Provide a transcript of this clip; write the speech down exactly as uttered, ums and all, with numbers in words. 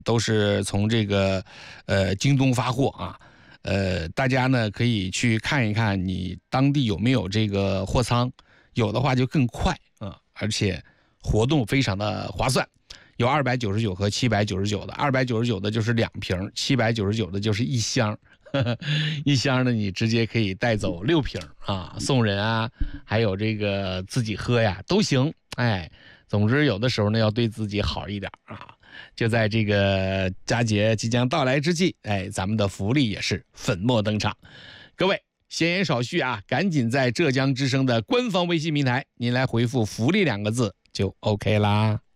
都是从这个呃京东发货啊。呃，大家呢可以去看一看你当地有没有这个货仓，有的话就更快啊，而且活动非常的划算，有二百九十九和七百九十九的，二百九十九的就是两瓶，七百九十九的就是一箱。呵呵，一箱呢，你直接可以带走六瓶啊，送人啊，还有这个自己喝呀都行。哎，总之有的时候呢要对自己好一点啊。就在这个佳节即将到来之际，哎，咱们的福利也是粉墨登场。各位闲言少叙啊，赶紧在浙江之声的官方微信平台，您来回复福利两个字就 OK 啦。